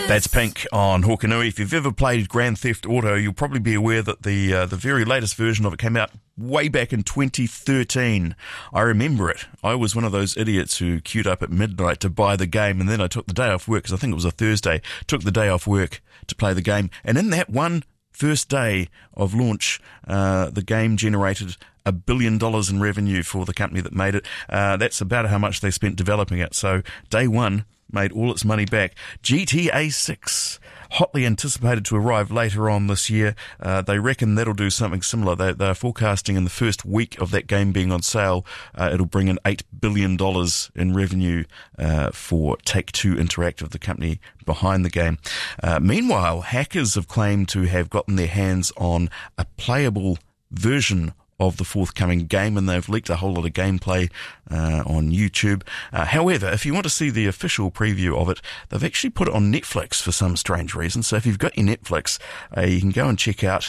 That's Pink on Hokanui. If you've ever played Grand Theft Auto, you'll probably be aware that the very latest version of it came out way back in 2013. I remember it. I was one of those idiots who queued up at midnight to buy the game, and then I took the day off work, because I think it was a Thursday, took the day off work to play the game. And in that one first day of launch, the game generated $1 billion in revenue for the company that made it. That's about how much they spent developing it. So day one made all its money back. GTA 6, hotly anticipated to arrive later on this year. They reckon that'll do something similar. They're forecasting in the first week of that game being on sale, it'll bring in $8 billion in revenue for Take-Two Interactive, the company behind the game. Meanwhile, hackers have claimed to have gotten their hands on a playable version of the forthcoming game, and they've leaked a whole lot of gameplay on YouTube. However, if you want to see the official preview of it, they've actually put it on Netflix for some strange reason. So if you've got your Netflix, you can go and check out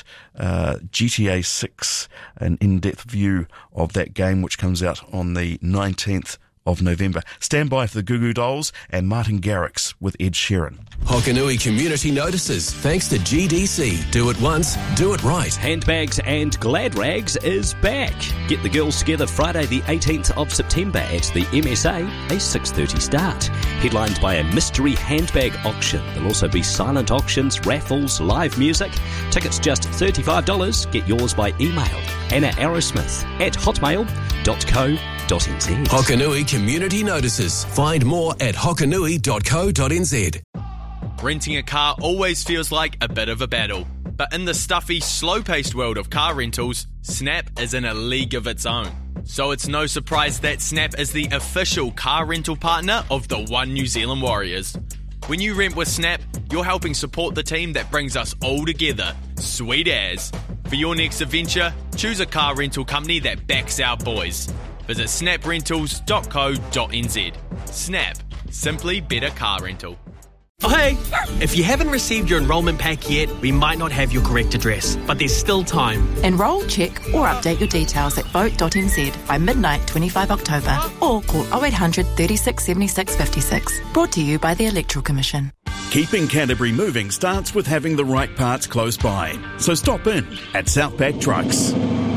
GTA 6, an in-depth view of that game, which comes out on the 19th of November. Stand by for the Goo Goo Dolls and Martin Garrix with Ed Sheeran. Hokanui Community Notices, thanks to GDC. Do it once, do it right. Handbags and Glad Rags is back. Get the girls together Friday the 18th of September at the MSA, a 6:30 start. Headlined by a mystery handbag auction. There'll also be silent auctions, raffles, live music. Tickets just $35. Get yours by email. Anna Arrowsmith at hotmail.co.nz. Hokanui Community Notices. Find more at hokanui.co.nz. Renting a car always feels like a bit of a battle. But in the stuffy, slow-paced world of car rentals, Snap is in a league of its own. So it's no surprise that Snap is the official car rental partner of the One New Zealand Warriors. When you rent with Snap, you're helping support the team that brings us all together. Sweet as. For your next adventure, choose a car rental company that backs our boys. Visit snaprentals.co.nz. Snap. Simply better car rental. Oh hey, if you haven't received your enrolment pack yet, we might not have your correct address, but there's still time. Enrol, check or update your details at vote.nz by midnight 25 October or call 0800 36 76 56. Brought to you by the Electoral Commission. Keeping Canterbury moving starts with having the right parts close by. So stop in at Southpack Trucks.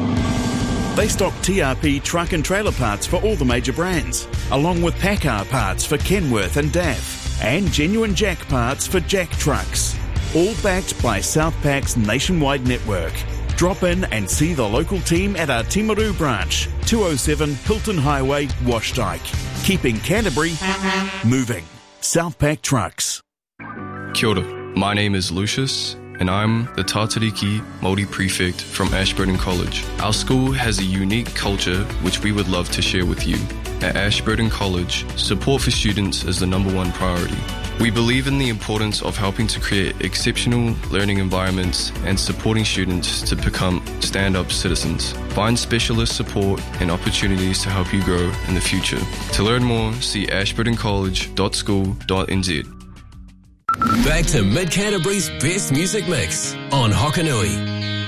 They stock TRP truck and trailer parts for all the major brands, along with PACCAR parts for Kenworth and DAF, and genuine Jack parts for Jack trucks. All backed by Southpack's nationwide network. Drop in and see the local team at our Timaru branch, 207 Hilton Highway, Washdyke. Keeping Canterbury moving. Southpack Trucks. Kia ora. My name is Lucius, and I'm the Tatariki Māori Prefect from Ashburton College. Our school has a unique culture which we would love to share with you. At Ashburton College, support for students is the #1 priority. We believe in the importance of helping to create exceptional learning environments and supporting students to become stand-up citizens. Find specialist support and opportunities to help you grow in the future. To learn more, see ashburtoncollege.school.nz. Back to Mid Canterbury's best music mix on Hokanui.